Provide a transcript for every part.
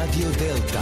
Radio Delta.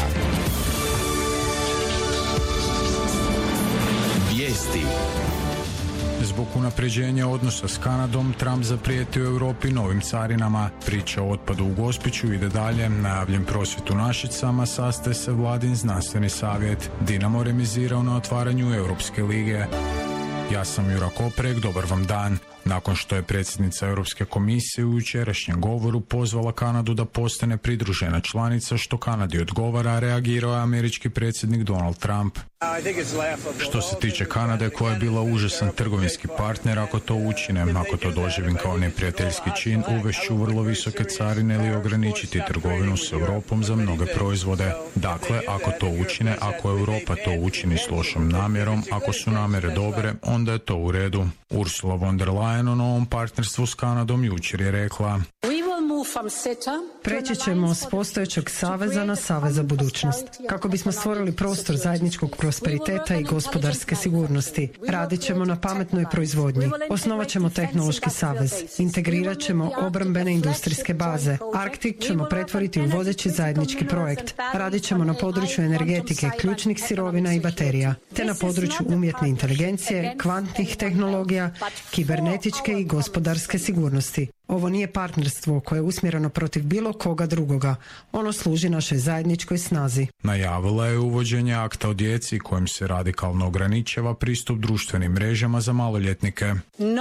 Vijesti. Zbog unapređenja odnosa s Kanadom, Trump zaprijetio Europi novim carinama. Priča o otpadu u Gospiću ide dalje. Najavljen prosvjed u Našicama, sastaje se vladin znanstveni savjet. Dinamo remizirao na otvaranju Europske lige. Ja sam Jura Koprek, dobar vam dan. Nakon što je predsjednica Europske komisije u jučerašnjem govoru pozvala Kanadu da postane pridružena članica, što Kanadi odgovara, reagirao je američki predsjednik Donald Trump. Što se tiče Kanade, koja je bila užasan trgovinski partner, ako to učine, ako to doživim kao neprijateljski čin, uvešću vrlo visoke carine ili ograničiti trgovinu s Europom za mnoge proizvode. Dakle, ako to učine, ako Europa to učini s lošom namjerom, ako su namjere dobre, onda je to u redu. Ursula von der Leyen o novom partnerstvu s Kanadom jučer je rekla: Preći ćemo s postojećeg saveza na savez za budućnost, kako bismo stvorili prostor zajedničkog prosperiteta i gospodarske sigurnosti. Radit ćemo na pametnoj proizvodnji, osnovat ćemo tehnološki savez, integrirat ćemo obrambene industrijske baze, Arktik ćemo pretvoriti u vodeći zajednički projekt, radit ćemo na području energetike, ključnih sirovina i baterija, te na području umjetne inteligencije, kvantnih tehnologija, kibernetičke i gospodarske sigurnosti. Ovo nije partnerstvo koje je usmjereno protiv bilo koga drugoga. Ono služi našoj zajedničkoj snazi. Najavila je uvođenje akta o djeci kojim se radikalno ograničava pristup društvenim mrežama za maloljetnike.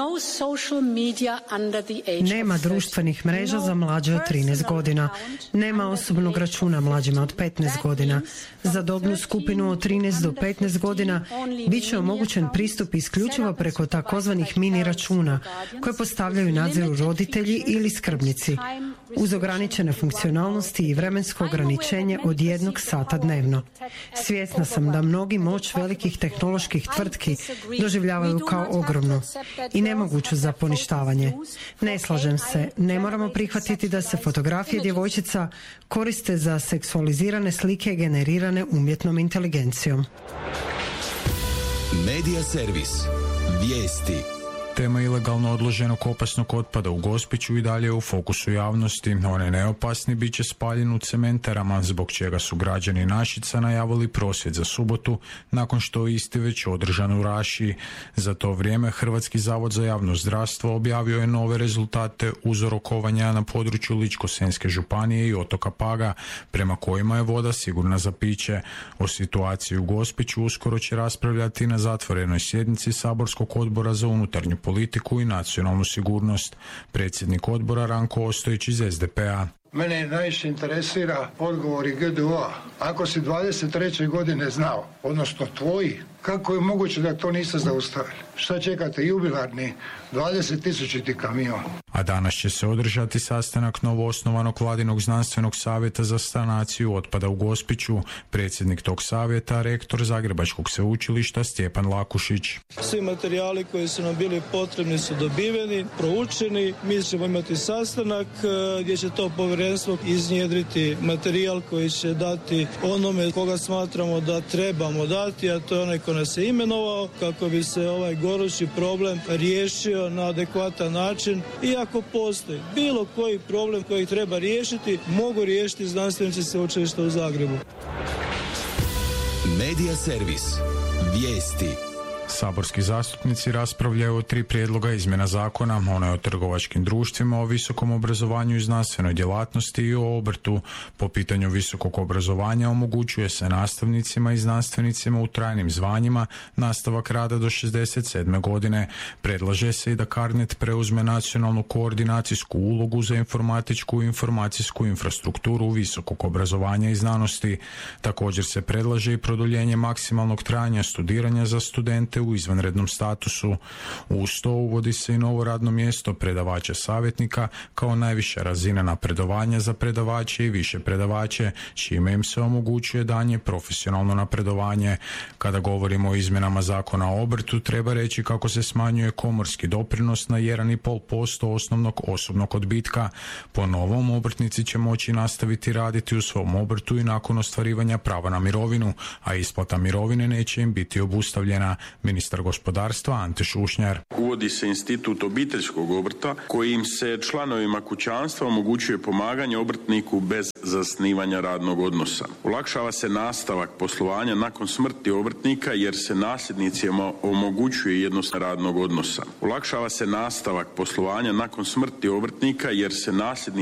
Nema društvenih mreža za mlađe od 13 godina. Nema osobnog računa mlađima od 15 godina. Za dobnu skupinu od 13 do 15 godina bit će omogućen pristup isključivo preko takozvanih mini računa koje postavljaju i nadziru roditelji ili skrbnici, uz ograničene funkcionalnosti i vremensko ograničenje od 1 sata dnevno. Svjesna sam da mnogi moć velikih tehnoloških tvrtki doživljavaju kao ogromnu i nemoguću za poništavanje. Ne slažem se, ne moramo prihvatiti da se fotografije djevojčica koriste za seksualizirane slike generirane umjetnom inteligencijom. Medija servis. Vijesti. Tema ilegalno odloženog opasnog otpada u Gospiću i dalje je u fokusu javnosti. Onaj neopasni bit će spaljen u cementarama, zbog čega su građani Našica najavili prosvjed za subotu, nakon što je isti već održan u Rašiji. Za to vrijeme Hrvatski zavod za javno zdravstvo objavio je nove rezultate uzorkovanja na području Ličko-senjske županije i otoka Paga, prema kojima je voda sigurna za piće. O situaciji u Gospiću uskoro će raspravljati na zatvorenoj sjednici Saborskog odbora za unutarnju politiku i nacionalnu sigurnost. Predsjednik odbora Ranko Ostojić iz SDP-a. Mene najviše interesira odgovori GDO-a. Ako si 23. godine znao, odnosno tvoji, kako je moguće da to niste zaustavili? Šta čekate, jubilarni 20.000 kamion? A danas će se održati sastanak novoosnovanog vladinog znanstvenog savjeta za sanaciju otpada u Gospiću. Predsjednik tog savjeta, rektor Zagrebačkog sveučilišta Stjepan Lakušić. Svi materijali koji su nam bili potrebni su dobiveni, proučeni. Mi ćemo imati sastanak gdje će to povjerenstvo iznjedriti materijal koji će dati onome koga smatramo da trebamo dati, a to je onaj ko nas je imenovao, kako bi se ovaj gorući problem riješio na adekvatan način. I ako postoji bilo koji problem koji treba riješiti, mogu riješiti znanstvenici sveučilišta u Zagrebu. Medija servis. Vijesti. Saborski zastupnici raspravljaju o 3 prijedloga izmjena zakona, onaj o trgovačkim društvima, o visokom obrazovanju i znanstvenoj djelatnosti i o obrtu. Po pitanju visokog obrazovanja omogućuje se nastavnicima i znanstvenicima u trajnim zvanjima nastavak rada do 67. godine. Predlaže se i da Carnet preuzme nacionalnu koordinacijsku ulogu za informatičku i informacijsku infrastrukturu visokog obrazovanja i znanosti. Također se predlaže i produljenje maksimalnog trajanja studiranja za studente u izvanrednom statusu. Uz to uvodi se i novo radno mjesto predavača savjetnika kao najviša razina napredovanja za predavače i više predavače, čime im se omogućuje daljnje profesionalno napredovanje. Kada govorimo o izmjenama zakona o obrtu, treba reći kako se smanjuje komorski doprinos na 1,5% osnovnog osobnog odbitka. Po novom, obrtnici će moći nastaviti raditi u svom obrtu i nakon ostvarivanja prava na mirovinu, a isplata mirovine neće im biti obustavljena. ministar gospodarstva Ante Šušnjar. Uvodi se institut obiteljskog obrta kojim se članovima kućanstva omogućuje pomaganje obrtniku bez zasnivanja radnog odnosa. Olakšava se nastavak poslovanja nakon smrti obrtnika jer se nasljednicima omogućuje jednostavno radnog odnosa. Olakšava se nastavak poslovanja nakon smrti obrtnika jer se nasljednicima